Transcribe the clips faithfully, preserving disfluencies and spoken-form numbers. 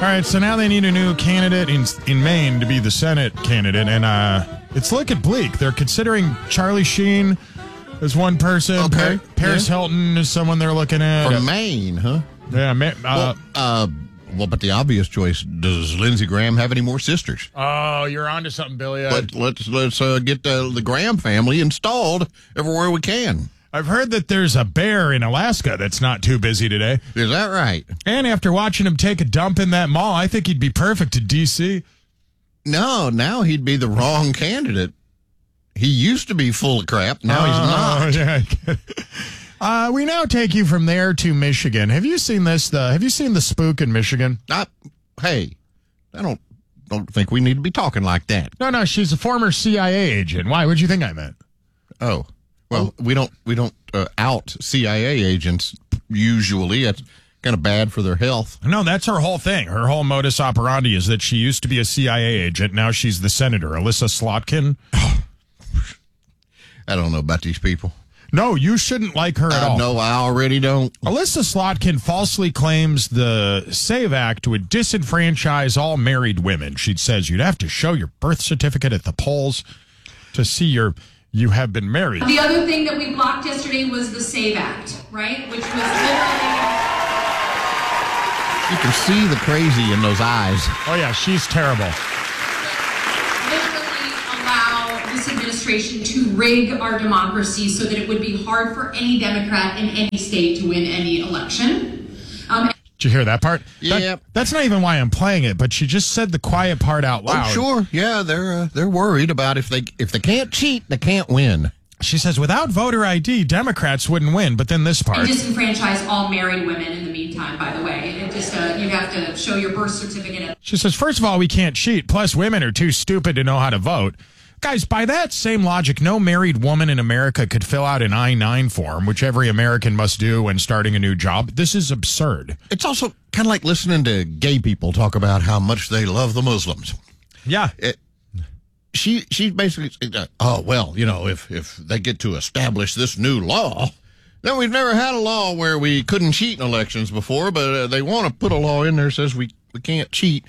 right, so now they need a new candidate in in Maine to be the Senate candidate, and uh, it's looking bleak. They're considering Charlie Sheen as one person. Okay. Pa- Paris yeah. Hilton is someone they're looking at. From Maine, huh? Yeah. Ma- uh, Well, uh, well, but the obvious choice, does Lindsey Graham have any more sisters? oh, you're onto something, Billy. I, But let's let's uh, get the, the Graham family installed everywhere we can. I've heard that there's a bear in Alaska that's not too busy today. Is that right? And after watching him take a dump in that mall, I think he'd be perfect to D C. No, now he'd be the wrong candidate. He used to be full of crap. Now he's not. Oh, yeah, I get it. Uh, we now take you from there to Michigan. Have you seen this? The Have you seen the spook in Michigan? I, hey, I don't don't think we need to be talking like that. No, no, she's a former C I A agent. Why? What'd you think I meant? Oh, well, we don't we don't uh, out C I A agents usually. That's kind of bad for their health. No, that's her whole thing. Her whole modus operandi is that she used to be a C I A agent. Now she's the senator, Alyssa Slotkin. I don't know about these people. No, you shouldn't like her at Uh, all. no, I already don't. Alyssa Slotkin falsely claims the SAVE Act would disenfranchise all married women. She says you'd have to show your birth certificate at the polls to see your you have been married. The other thing that we blocked yesterday was the SAVE Act, right? Which was literally... You can see the crazy in those eyes. Oh, yeah, she's terrible. literally allow this administration to rig our democracy so that it would be hard for any Democrat in any state to win any election. Um, Did you hear that part? Yeah. That, that's not even why I'm playing it, but she just said the quiet part out loud. Oh, sure. Yeah, they're uh, they're worried about if they if they can't cheat, they can't win. She says without voter I D, Democrats wouldn't win. But then this part. and disenfranchise all married women in the meantime, by the way. It just, uh, you have to show your birth certificate. She says, first of all, we can't cheat. Plus, women are too stupid to know how to vote. Guys, by that same logic, no married woman in America could fill out an I nine form, which every American must do when starting a new job. This is absurd. It's also kind of like listening to gay people talk about how much they love the Muslims. Yeah. It, she she basically said, oh, well, you know, if, if they get to establish this new law, then we've never had a law where we couldn't cheat in elections before, but uh, they want to put a law in there that says we, we can't cheat.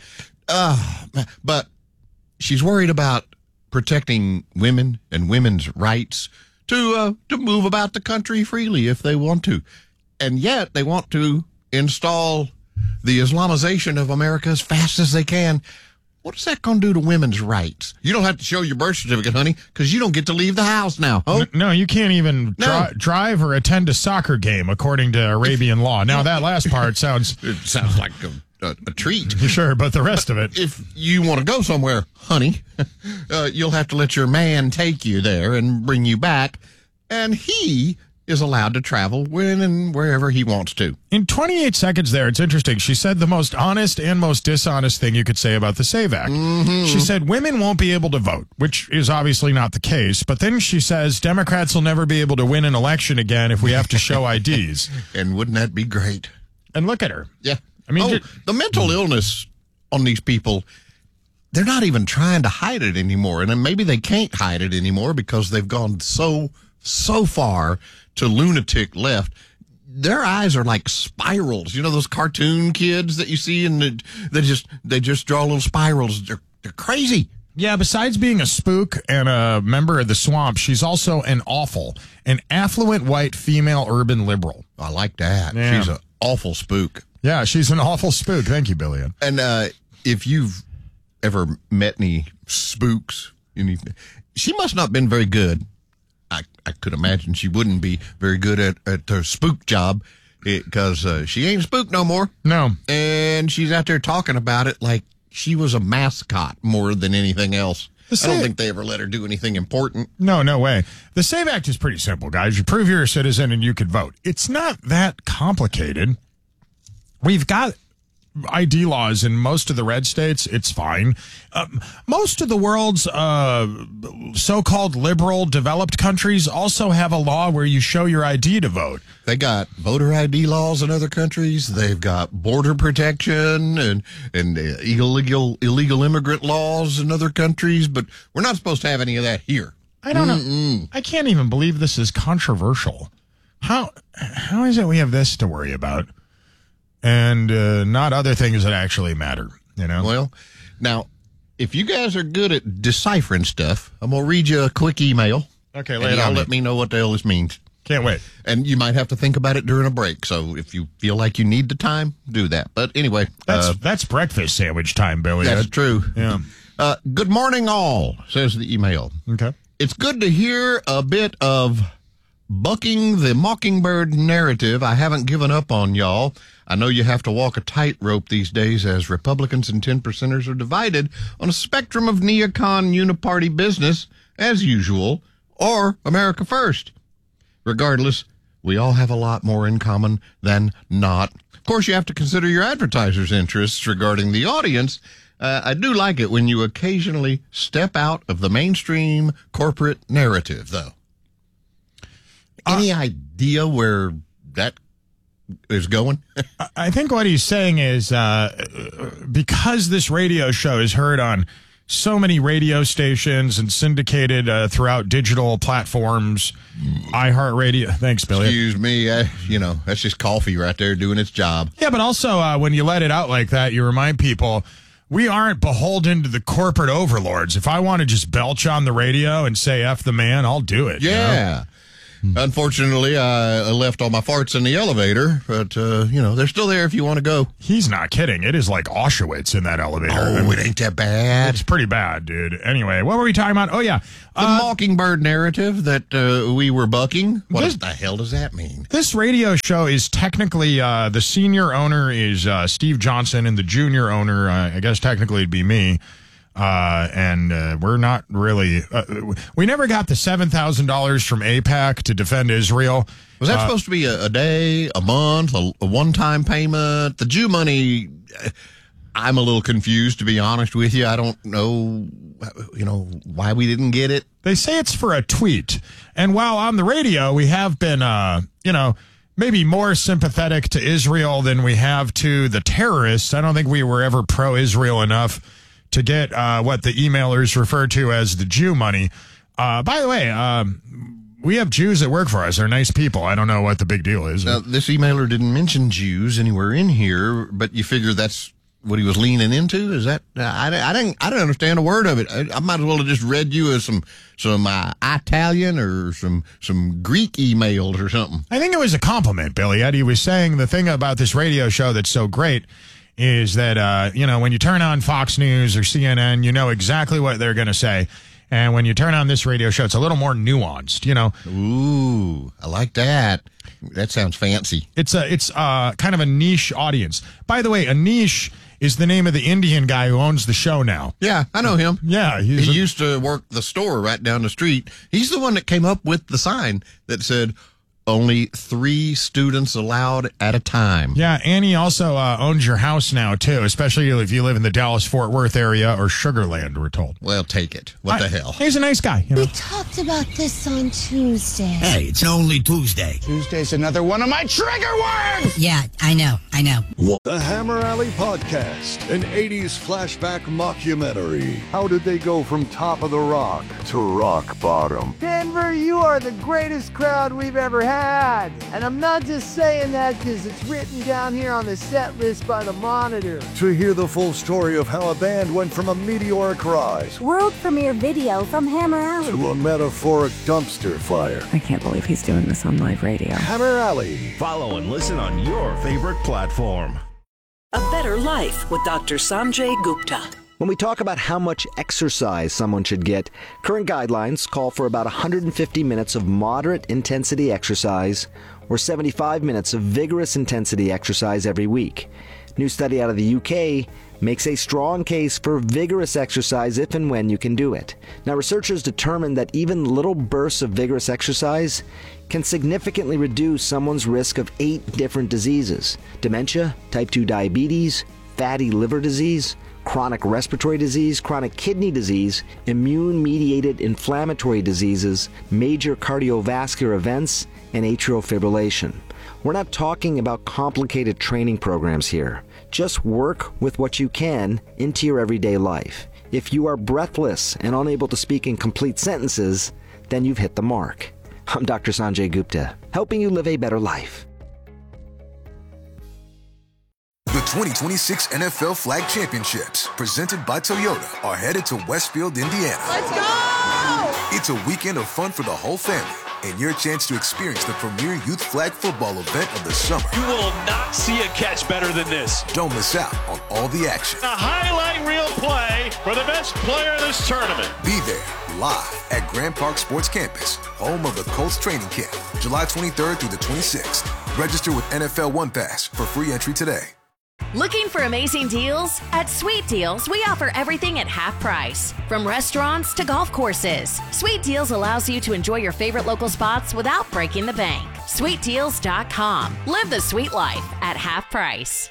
Uh, but she's worried about protecting women and women's rights to uh, to move about the country freely if they want to. And yet they want to install the Islamization of America as fast as they can. What is that going to do to women's rights? You don't have to show your birth certificate, honey, because you don't get to leave the house now. Oh, N- No, you can't even dri- No. drive or attend a soccer game, according to Arabian law. Now, that last part sounds... it sounds like a, a, a treat. Sure, but the rest of it... If you want to go somewhere, honey, uh, you'll have to let your man take you there and bring you back. And he is allowed to travel when and wherever he wants to. In twenty-eight seconds there, it's interesting. She said the most honest and most dishonest thing you could say about the SAVE Act. Mm-hmm. She said women won't be able to vote, which is obviously not the case. But then she says Democrats will never be able to win an election again if we have to show I Ds. And wouldn't that be great? And look at her. Yeah. I mean, oh, ju- the mental illness on these people, they're not even trying to hide it anymore. And then maybe they can't hide it anymore because they've gone so, so far to lunatic left. Their eyes are like spirals. You know those cartoon kids that you see, and the, they just they just draw little spirals. They're they're crazy. Yeah, besides being a spook and a member of the swamp, she's also an awful, an affluent white female urban liberal. I like that. Yeah. She's an awful spook. Yeah, she's an awful spook. Thank you, Billion. And uh, if you've ever met any spooks, any, she must not have been very good. I, I could imagine she wouldn't be very good at, at her spook job because uh, she ain't a spook no more. No. And she's out there talking about it like she was a mascot more than anything else. The I don't sa- think they ever let her do anything important. No, no way. The SAVE Act is pretty simple, guys. You prove you're a citizen and you could vote. It's not that complicated. We've got I D laws in most of the red states. It's fine. Um, most of the world's uh, so-called liberal developed countries also have a law where you show your I D to vote. They got voter I D laws in other countries. They've got border protection and and uh, illegal illegal immigrant laws in other countries. But we're not supposed to have any of that here. I don't know. I can't even believe this is controversial. How how is it we have this to worry about? and uh, not other things that actually matter, you know? Well, now, if you guys are good at deciphering stuff, I'm going to read you a quick email. Okay, and lay it y'all on let me. me know what the hell this means. Can't wait. And you might have to think about it during a break. So if you feel like you need the time, do that. But anyway. That's uh, that's breakfast sandwich time, Billy. That's Ed. true. Yeah. Uh, good morning, all, says the email. Okay. It's good to hear a bit of bucking the mockingbird narrative. I haven't given up on y'all. I know you have to walk a tightrope these days as Republicans and ten percenters are divided on a spectrum of neocon uniparty business, as usual, or America First. Regardless, we all have a lot more in common than not. Of course, you have to consider your advertisers' interests regarding the audience. Uh, I do like it when you occasionally step out of the mainstream corporate narrative, though. Any uh, idea where that is going? I think what he's saying is uh, because this radio show is heard on so many radio stations and syndicated uh, throughout digital platforms, iHeartRadio. Thanks, Billy. Excuse me. Uh, you know, that's just coffee right there doing its job. Yeah, but also uh, when you let it out like that, you remind people we aren't beholden to the corporate overlords. If I want to just belch on the radio and say F the man, I'll do it. Yeah. You know? Unfortunately, I left all my farts in the elevator, but, uh, you know, they're still there if you want to go. He's not kidding. It is like Auschwitz in that elevator. Oh, I mean, it ain't that bad. it's pretty bad, dude. Anyway, what were we talking about? Oh, yeah. The Uh, mockingbird narrative that uh, we were bucking. What This- the hell does that mean? This radio show is technically, uh, the senior owner is uh, Steve Johnson, and the junior owner, uh, I guess technically it'd be me. Uh, and uh, we're not really, uh, we never got the seven thousand dollars from AIPAC to defend Israel. Was that Uh, supposed to be a, a day, a month, a, a one-time payment? The Jew money, uh, I'm a little confused, to be honest with you. I don't know, you know, why we didn't get it. They say it's for a tweet. And while on the radio, we have been, uh, you know, maybe more sympathetic to Israel than we have to the terrorists. I don't think we were ever pro-Israel enough to get uh, what the emailers refer to as the Jew money. Uh, by the way, um, we have Jews that work for us. They're nice people. I don't know what the big deal is. Now, this emailer didn't mention Jews anywhere in here, but you figure that's what he was leaning into? Is that uh, I, I didn't I didn't understand a word of it. I, I might as well have just read you as some some uh, Italian or some some Greek emails or something. I think it was a compliment, Billy Ed. He was saying the thing about this radio show that's so great is that, uh, you know, when you turn on Fox News or C N N, you know exactly what they're going to say. And when you turn on this radio show, it's a little more nuanced, you know. Ooh, I like that. That sounds fancy. It's a, it's uh kind of a niche audience. By the way, Anish is the name of the Indian guy who owns the show now. Yeah, I know him. Yeah. He He's a- used to work the store right down the street. He's the one that came up with the sign that said, only three students allowed at a time. yeah, Annie also uh, owns your house now, too, especially if you live in the Dallas-Fort Worth area or Sugar Land, we're told. Well, take it. What I- the hell? He's a nice guy, you know. We talked about this on Tuesday. Hey, it's only Tuesday. Tuesday's another one of my trigger words! Yeah, I know, I know. The Hammer Alley Podcast, an eighties flashback mockumentary. How did they go from top of the rock to rock bottom? Denver, you are the greatest crowd we've ever had. And I'm not just saying that because it's written down here on the set list by the Monitor. To hear the full story of how a band went from a meteoric rise World premiere video from Hammer Alley. to a metaphoric dumpster fire. I can't believe he's doing this on live radio. Hammer Alley. Follow and listen on your favorite platform. A Better Life with Doctor Sanjay Gupta. When we talk about how much exercise someone should get, current guidelines call for about one hundred fifty minutes of moderate intensity exercise or seventy-five minutes of vigorous intensity exercise every week. New study out of the U K makes a strong case for vigorous exercise if and when you can do it. Now, researchers determined that even little bursts of vigorous exercise can significantly reduce someone's risk of eight different diseases: dementia, type two diabetes, fatty liver disease, chronic respiratory disease, chronic kidney disease, immune-mediated inflammatory diseases, major cardiovascular events, and atrial fibrillation. We're not talking about complicated training programs here. Just work with what you can into your everyday life. If you are breathless and unable to speak in complete sentences, then you've hit the mark. I'm Doctor Sanjay Gupta, helping you live a better life. The twenty twenty-six N F L Flag Championships, presented by Toyota, are headed to Westfield, Indiana. Let's go! It's a weekend of fun for the whole family and your chance to experience the premier youth flag football event of the summer. You will not see a catch better than this. Don't miss out on all the action. A highlight reel play for the best player of this tournament. Be there live at Grand Park Sports Campus, home of the Colts training camp, July twenty-third through the twenty-sixth. Register with N F L One Pass for free entry today. Looking for amazing deals? At Sweet Deals, we offer everything at half price. From restaurants to golf courses, Sweet Deals allows you to enjoy your favorite local spots without breaking the bank. sweet deals dot com. Live the sweet life at half price.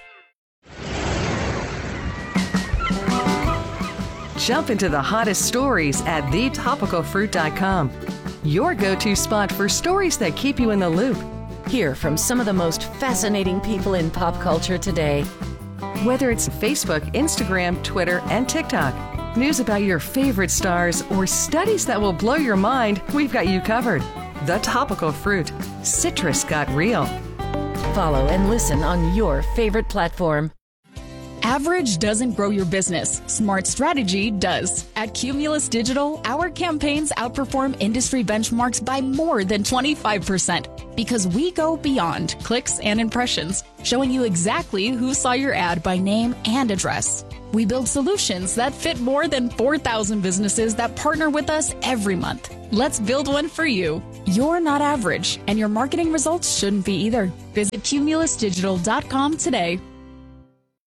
Jump into the hottest stories at the topical fruit dot com. Your go-to spot for stories that keep you in the loop. Hear from some of the most fascinating people in pop culture today. Whether it's Facebook, Instagram, Twitter, and TikTok, news about your favorite stars, or studies that will blow your mind, we've got you covered. The Topical Fruit. Citrus got real. Follow and listen on your favorite platform. Average doesn't grow your business. Smart strategy does. At Cumulus Digital, our campaigns outperform industry benchmarks by more than twenty-five percent because we go beyond clicks and impressions, showing you exactly who saw your ad by name and address. We build solutions that fit more than four thousand businesses that partner with us every month. Let's build one for you. You're not average, and your marketing results shouldn't be either. Visit cumulus digital dot com today.